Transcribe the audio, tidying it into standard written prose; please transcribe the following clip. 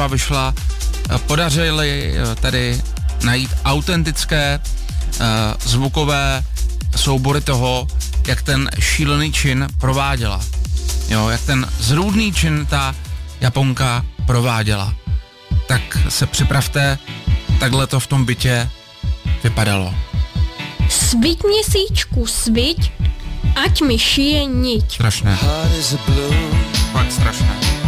zpráva vyšla, podařili tedy najít autentické zvukové soubory toho, jak ten šílený čin prováděla. Jo, jak ten zrůdný čin ta Japonka prováděla. Tak se připravte, takhle to v tom bytě vypadalo. Sviť měsíčku, sviť, ať mi šije niť. Strašné. Fakt strašné.